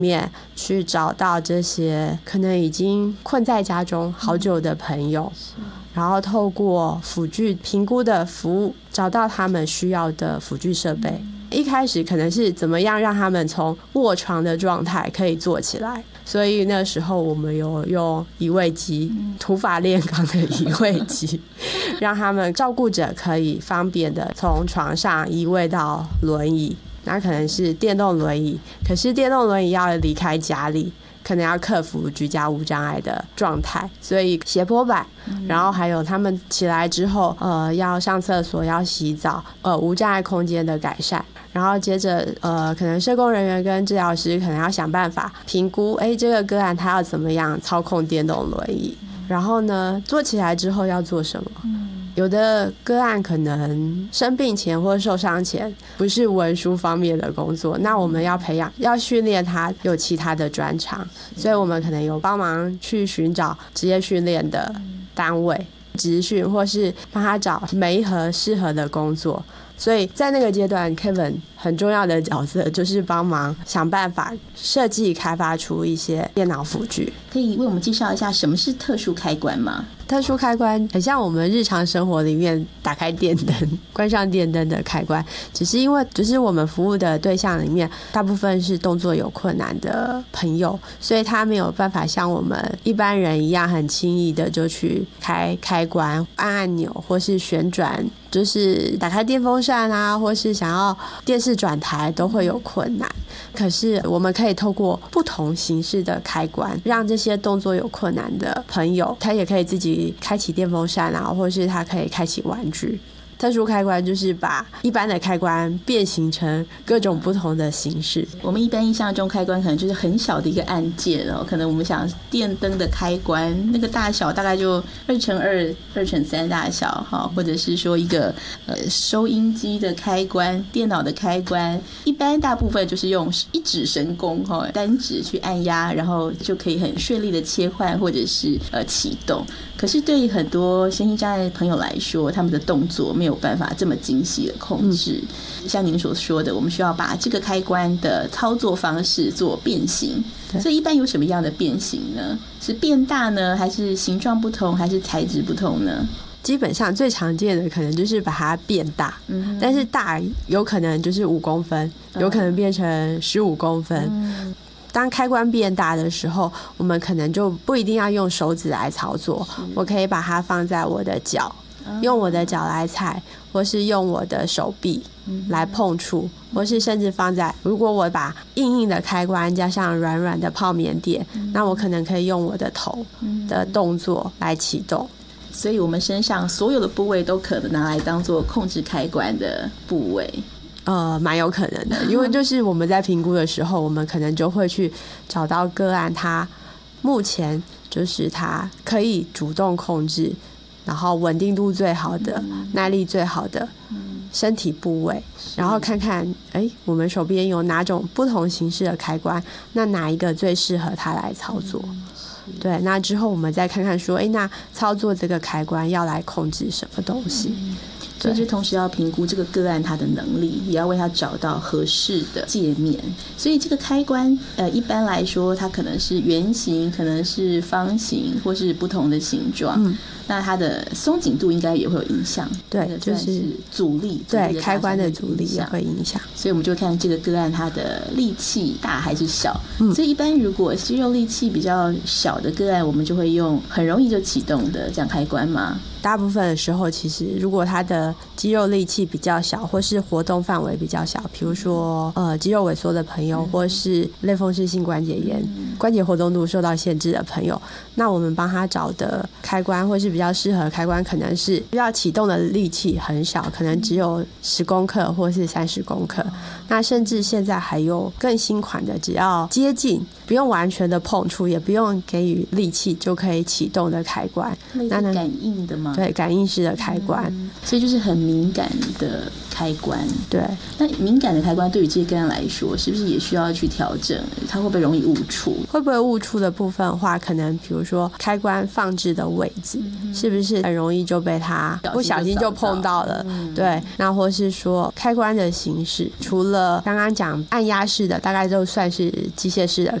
面去找到这些可能已经困在家中好久的朋友，然后透过辅具评估的服务找到他们需要的辅具设备。一开始可能是怎么样让他们从卧床的状态可以坐起来，所以那时候我们有用移位机，土法炼钢的移位机，让他们照顾者可以方便的从床上移位到轮椅。那可能是电动轮椅，可是电动轮椅要离开家里，可能要克服居家无障碍的状态，所以斜坡板，然后还有他们起来之后要上厕所要洗澡，无障碍空间的改善，然后接着可能社工人员跟治疗师可能要想办法评估这个个案他要怎么样操控电动轮椅，然后呢坐起来之后要做什么。有的个案可能生病前或受伤前不是文书方面的工作，那我们要培养要训练他有其他的专长，所以我们可能有帮忙去寻找职业训练的单位职训，或是帮他找每一盒适合的工作。所以在那个阶段 Kevin 很重要的角色就是帮忙想办法设计开发出一些电脑辅具。 可以为我们介绍一下什么是特殊开关吗？ 特殊开关很像我们日常生活里面打开电灯关上电灯的开关，只是因为就是我们服务的对象里面大部分是动作有困难的朋友，所以他没有办法像我们一般人一样很轻易的就去开关按按钮或是旋转，就是打开电风扇啊，或是想要电视转台都会有困难。可是我们可以透过不同形式的开关，让这些动作有困难的朋友他也可以自己开启电风扇啊，或是他可以开启玩具。特殊开关就是把一般的开关变形成各种不同的形式。 我们一般印象中开关可能就是很小的一个按键，可能我们想电灯的开关那个大小大概就2×2、2×3大小，或者是说一个收音机的开关、电脑的开关，一般大部分就是用一指神功单指去按压，然后就可以很顺利的切换或者是启动。可是对于很多身心障碍的朋友来说，他们的动作没有办法这么精细的控制，像您所说的，我们需要把这个开关的操作方式做变形。所以一般有什么样的变形呢？是变大呢，还是形状不同，还是材质不同呢？ 基本上最常见的可能就是把它变大，但是大有可能就是5公分，有可能变成15公分。当开关变大的时候，我们可能就不一定要用手指来操作，我可以把它放在我的脚，用我的脚来踩，或是用我的手臂来碰触，或是甚至放在，如果我把硬硬的开关加上软软的泡棉垫，那我可能可以用我的头的动作来启动。 所以我们身上所有的部位都可能拿来当做控制开关的部位。 蛮有可能的，因为就是我们在评估的时候，我们可能就会去找到个案，他目前就是他可以主动控制，然后稳定度最好的、耐力最好的身体部位，然后看看我们手边有哪种不同形式的开关，那哪一个最适合他来操作。对，那之后我们再看看说那操作这个开关要来控制什么东西。 所以就同时要评估这个个案他的能力，也要为他找到合适的界面。所以这个开关一般来说它可能是圆形，可能是方形，或是不同的形状。那它的松紧度应该也会有影响。 对，就是阻力， 对，开关的阻力也会影响。 所以我们就看这个个案它的力气大还是小。所以一般如果肌肉力气比较小的个案，我们就会用很容易就启动的这样开关吗？ 大部分的时候其实如果他的肌肉力气比较小，或是活动范围比较小，比如说肌肉萎缩的朋友，或是类风湿性关节炎、关节活动度受到限制的朋友，那我们帮他找的开关或是比较适合的开关可能是要启动的力气很小，可能只有10公克或是30公克。那甚至现在还有更新款的，只要接近不用完全的碰触，也不用给予力气就可以启动的开关。 类似感应的吗？ 吗？ 对，感应式的开关， 所以就是很敏感的开关。 对， 那敏感的开关对于这些个案来说，是不是也需要去调整？它会不会容易误触？ 会不会误触的部分的话，可能比如说开关放置的位置，是不是很容易就被它不小心就碰到了？对，那或是说开关的形式，除了刚刚讲按压式的，大概就算是机械式的